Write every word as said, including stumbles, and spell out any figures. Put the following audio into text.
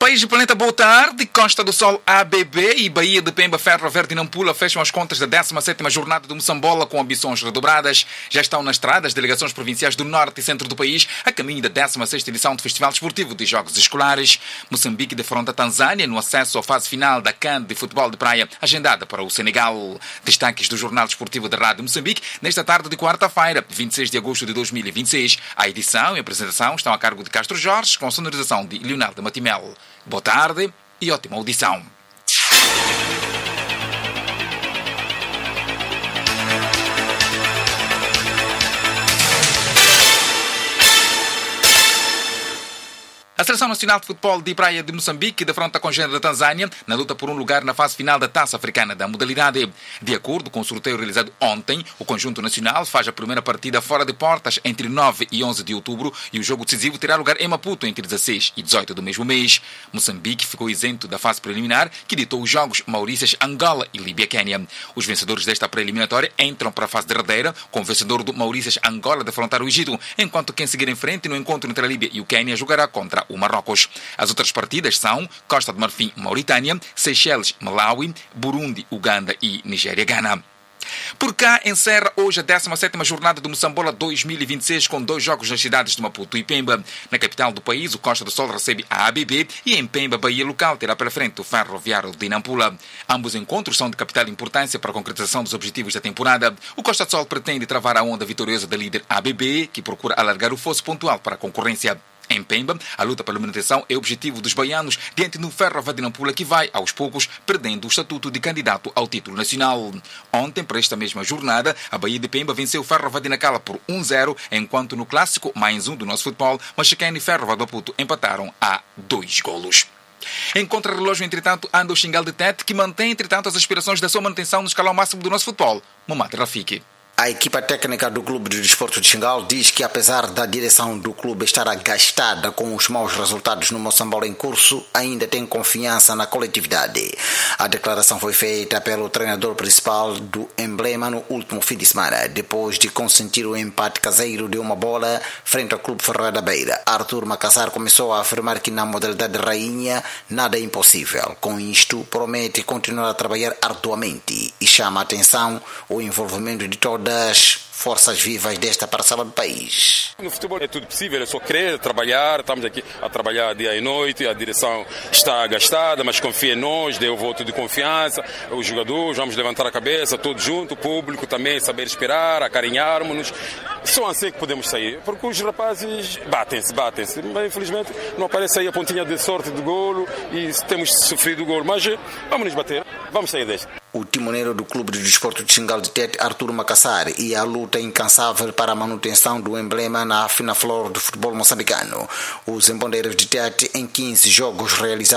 País e Planeta, boa tarde. Costa do Sol A B B e Bahia de Pemba, Ferro Verde e Nampula fecham as contas da décima sétima jornada do Moçambola com ambições redobradas. Já estão na estrada as delegações provinciais do norte e centro do país a caminho da décima sexta edição do Festival Desportivo de Jogos Escolares. Moçambique defronta a Tanzânia no acesso à fase final da CAN de futebol de praia, agendada para o Senegal. Destaques do Jornal Desportivo da Rádio Moçambique nesta tarde de quarta-feira, vinte e seis de agosto de dois mil e vinte e seis. A edição e a apresentação estão a cargo de Castro Jorge, com sonorização de Leonardo Matimel. Boa tarde e ótima audição. A Seleção Nacional de Futebol de Praia de Moçambique defronta a congênere da Tanzânia na luta por um lugar na fase final da Taça Africana da modalidade. De acordo com o sorteio realizado ontem, o conjunto nacional faz a primeira partida fora de portas entre nove e onze de outubro e o jogo decisivo terá lugar em Maputo entre dezesseis e dezoito do mesmo mês. Moçambique ficou isento da fase preliminar, que ditou os jogos Maurícias, Angola e Líbia-Quênia. Os vencedores desta preliminatória entram para a fase derradeira, com o vencedor do Maurícias, Angola, defrontar o Egito, enquanto quem seguir em frente no encontro entre a Líbia e o Quênia jogará contra o Marrocos. As outras partidas são Costa de Marfim, Mauritânia, Seychelles, Malawi, Burundi, Uganda e Nigéria-Ghana. Por cá, encerra hoje a décima sétima jornada do Moçambola dois mil e vinte e seis com dois jogos nas cidades de Maputo e Pemba. Na capital do país, o Costa do Sol recebe a A B B e em Pemba, Bahia local, terá pela frente o Ferroviário de Nampula. Ambos encontros são de capital importância para a concretização dos objetivos da temporada. O Costa do Sol pretende travar a onda vitoriosa da líder A B B, que procura alargar o fosso pontual para a concorrência. Em Pemba, a luta pela manutenção é o objetivo dos baianos diante do Ferro Verde Nampula, que vai, aos poucos, perdendo o estatuto de candidato ao título nacional. Ontem, para esta mesma jornada, a Bahia de Pemba venceu o Ferro Verde Nacala por um a zero, enquanto no clássico mais um do nosso futebol, Machiquene e Ferro Verde Maputo empataram a dois golos. Em contra-relógio, entretanto, anda o Xingal de Tete, que mantém, entretanto, as aspirações da sua manutenção no escalão máximo do nosso futebol, Mamad Rafiki. A equipa técnica do Clube de Desporto de Xingal diz que, apesar da direção do clube estar agastada com os maus resultados no Moçambola em curso, ainda tem confiança na coletividade. A declaração foi feita pelo treinador principal do Emblema no último fim de semana, depois de consentir o empate caseiro de uma bola frente ao Clube Ferroviário da Beira. Arthur Macassar começou a afirmar que na modalidade rainha nada é impossível. Com isto, promete continuar a trabalhar arduamente e chama a atenção o envolvimento de toda das forças vivas desta parcela do país. No futebol é tudo possível, é só querer trabalhar, estamos aqui a trabalhar dia e noite, a direção está gastada, mas confia em nós, deu o voto de confiança, os jogadores, vamos levantar a cabeça, todos juntos, o público também, saber esperar, acarinharmos-nos. Só assim que podemos sair, porque os rapazes batem-se, batem-se, mas infelizmente não aparece aí a pontinha de sorte do golo e temos sofrido o golo, mas vamos nos bater, vamos sair deste. O timoneiro do Clube de Desporto de Xingal de Tete, Arthur Macassar, e a luta incansável para a manutenção do emblema na fina flor do futebol moçambicano. Os embondeiros de Tete, em quinze jogos realizados